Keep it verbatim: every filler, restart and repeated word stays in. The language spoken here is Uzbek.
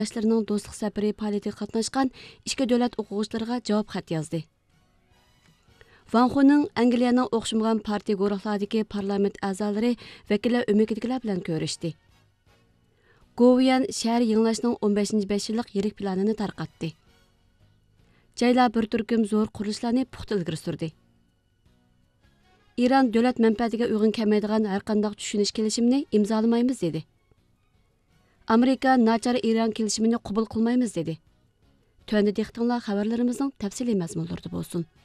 yoshlarning do'stlik safari faoliyatiga qatnashgan ikki davlat o'quvchilariga javob xat yozdi. Van Xuning Angliyaning o'xshamagan partiya guruhlardagi parlament a'zolari vakillar umidligilar bilan ko'rishdi. Govian shahar yanglashning o'n beshinchi besh yillik yirik planini tarqatdi. Jaylar bir turkum zo'r qurilishlarni puxta ilgari surdi. İran davlat manfaatiga uyg'un kelmaydigan har qanday tushunish kelishimini imzolamaymiz dedi. Amerika nachar İran kelishimini qabul qilmaymiz dedi. Tövəndə diqqətinizə xəbərlərimizin təfsili məzmunlarında olsun.